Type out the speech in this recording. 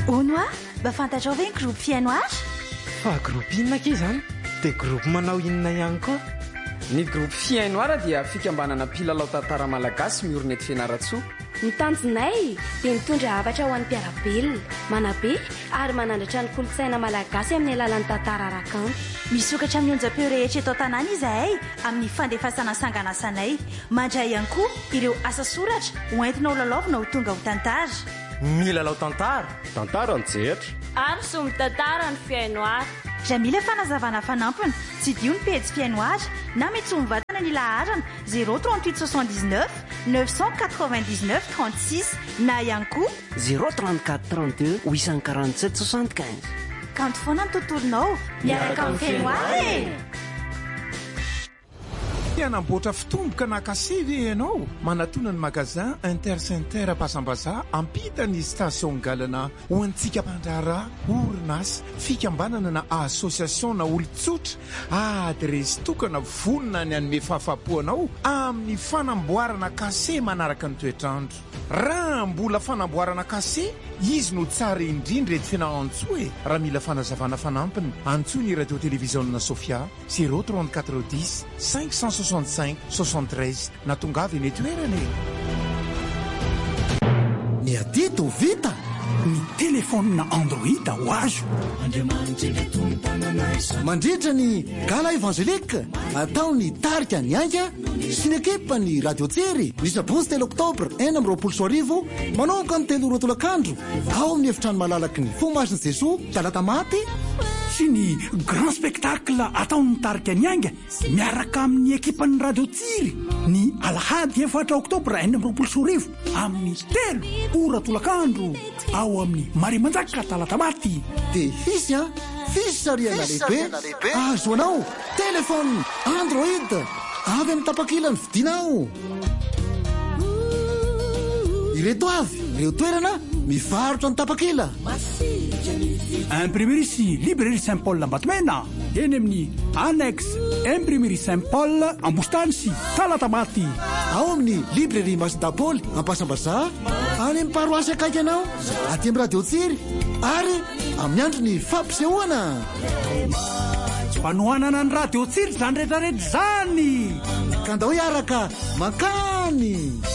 Onoa, mba fantatrao ve ny groupe fiaino azy? Fa groupe inona ke zany? Dia groupe manao inona ihany koa? Ny groupe fiainoara dia fikambanana mpilalao tantara malagasy miorina eto Fianaratsoa. Ny tanjonay dia mitondra hafatra ho an'ny mpiarabelona, manabe ary manandratra ny kolontsaina malagasy amin'ny alalan'ny tantara arakanto. Misokatra amin'ny onjam-peo rehetra eto an-tanàna izahay amin'ny fandefasana sanganasanay. Mandray ihany koa ireo asa soratra hoentina ho lalaovina ho tonga ho tantara. Milalao tantara? Tantara ny jetra. Ary somy tantara ny fiainoara. Raha mila fanazavana fanampiny, tsy dio ny pejy fiainoara na mety ho mivatana ny laharana 038 79 999 36 na ihany koa 034 32 847 75. Kanto foana ny tontolonao miaraka amin'ny fiainoara e! Anamboatra fitomboka na kasevy ianao manatona ny magazin Intercenter Pasambaza ampita ny station galana ho antsika mpandrara orinasa fikambanana na association na olon-tsotra adresy tokana vonona ny anome fahafapoanao amin'ny fanamboarana kase manaraka ny toetrandro. Raha mbola fanamboarana kase izy no tsara indrindra eto Fianarantsoa e. Raha mila fanazavana fanampiny antsoa ny radio télévision Sofia 034 10 565 73 na tongavy ny toerana e. Ny adito vita ny telefônina Android ho azo. Mandritra ny gala evangelika ataony tarika ny anga sy ny ekipa ny radio jery ny sabotsy telo oktobra 2024 manoka ny telo rotolakandro ao amin'ny efitrano malalaky ny fomasiny Jesoa talata maty sy ny grand spectacle ataony tarika ny anga miaraka amin'ny ekipa ny radio jery ny alahady 4 oktobra 2024 amin'ny telo rotolakandro ao amin'ny Marimanjaka talata maty. De hisy fisariana lehibe azo anao telefôny Android avy amin'ny tapakila ny vidinao. Ireto avy ireo toerana mivarotra ny tapakila: Imprimerie sy librairie Saint-Paul Ambatomena, eny amin'ny annexe Imprimerie Saint-Paul Ambostany sy Talatabaty, ao amin'ny librairie Masindapoly Ampasambaza, any amin'ny paroasy akaiky anao aty amin'ny radio jery ary amin'ny andro ny fampisehoana. Fanohanana ny radio jery zany rehetrarehetra zany ka ndao hiaraka mankany.